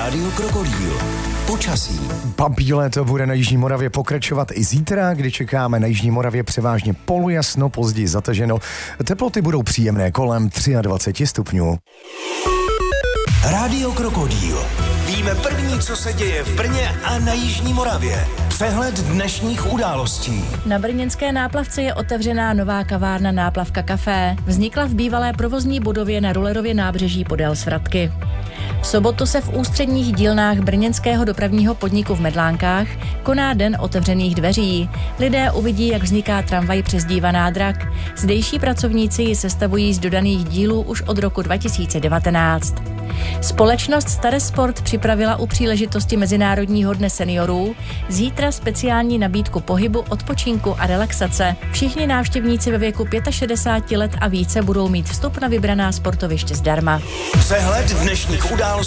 Rádio Krokodýl. Počasí. Papíle to bude na Jižní Moravě pokračovat i zítra, kdy čekáme na Jižní Moravě převážně polojasno, později zataženo. Teploty budou příjemné kolem 23 stupňů. Rádio Krokodýl. Víme první, co se děje v Brně a na Jižní Moravě. Přehled dnešních událostí. Na brněnské Náplavce je otevřená nová kavárna Náplavka Café. Vznikla v bývalé provozní budově na Rullerově nábřeží podél Svratky. V sobotu se v ústředních dílnách brněnského dopravního podniku v Medlánkách koná Den otevřených dveří. Lidé uvidí, jak vzniká tramvaj přezdívaná Drak. Zdejší pracovníci ji sestavují z dodaných dílů už od roku 2019. Společnost Staresport připravila u příležitosti Mezinárodního dne seniorů zítra speciální nabídku pohybu, odpočinku a relaxace. Všichni návštěvníci ve věku 65 let a více budou mít vstup na vybraná sportoviště zdarma. Přehled dnešních událostí